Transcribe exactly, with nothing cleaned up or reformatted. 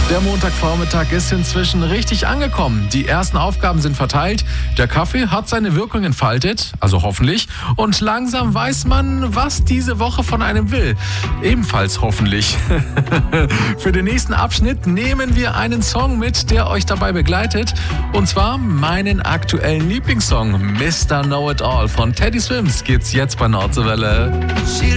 Der Montagvormittag ist inzwischen richtig angekommen. Die ersten Aufgaben sind verteilt. Der Kaffee hat seine Wirkung entfaltet, also hoffentlich. Und langsam weiß man, was diese Woche von einem will. Ebenfalls hoffentlich. Für den nächsten Abschnitt nehmen wir einen Song mit, der euch dabei begleitet. Und zwar meinen aktuellen Lieblingssong, Mister Know It All von Teddy Swims, gibt's jetzt bei Nordseewelle.